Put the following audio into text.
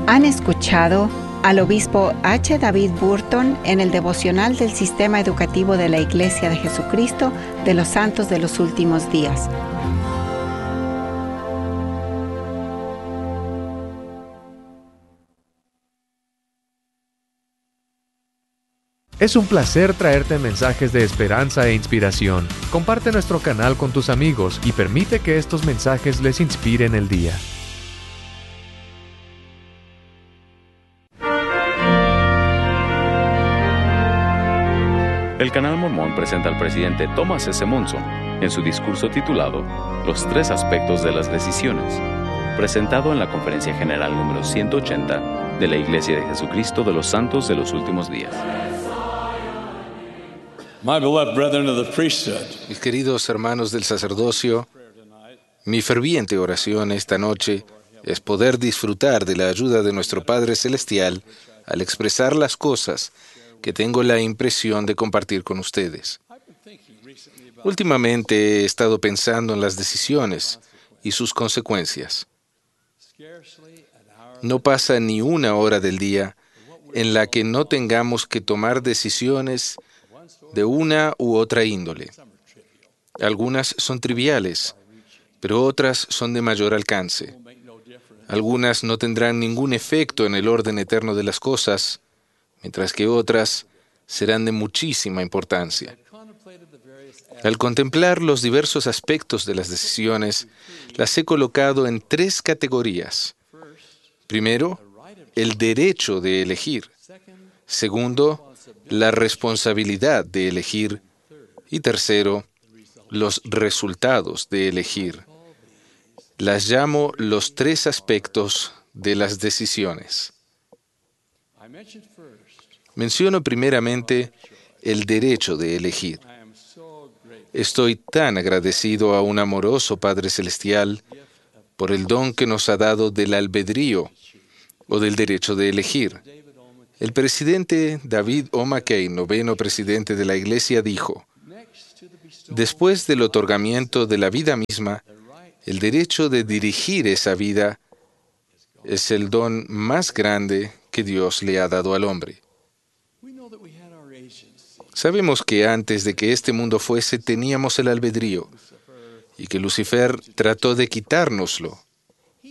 Han escuchado al obispo H. David Burton en el devocional del Sistema Educativo de la Iglesia de Jesucristo de los Santos de los Últimos Días. Es un placer traerte mensajes de esperanza e inspiración. Comparte nuestro canal con tus amigos y permite que estos mensajes les inspiren el día. El Canal Mormón presenta al presidente Thomas S. Monson en su discurso titulado Los tres aspectos de las decisiones, presentado en la Conferencia General número 180 de la Iglesia de Jesucristo de los Santos de los Últimos Días. Mis queridos hermanos del sacerdocio, mi ferviente oración esta noche es poder disfrutar de la ayuda de nuestro Padre Celestial al expresar las cosas que tengo la impresión de compartir con ustedes. Últimamente he estado pensando en las decisiones y sus consecuencias. No pasa ni una hora del día en la que no tengamos que tomar decisiones de una u otra índole. Algunas son triviales, pero otras son de mayor alcance. Algunas no tendrán ningún efecto en el orden eterno de las cosas, mientras que otras serán de muchísima importancia. Al contemplar los diversos aspectos de las decisiones, las he colocado en tres categorías. Primero, el derecho de elegir. Segundo, la responsabilidad de elegir. Y tercero, los resultados de elegir. Las llamo los tres aspectos de las decisiones. Menciono primeramente el derecho de elegir. Estoy tan agradecido a un amoroso Padre Celestial por el don que nos ha dado del albedrío o del derecho de elegir. El presidente David O. McKay, noveno presidente de la Iglesia, dijo: después del otorgamiento de la vida misma, el derecho de dirigir esa vida es el don más grande que Dios le ha dado al hombre. Sabemos que antes de que este mundo fuese, teníamos el albedrío, y que Lucifer trató de quitárnoslo.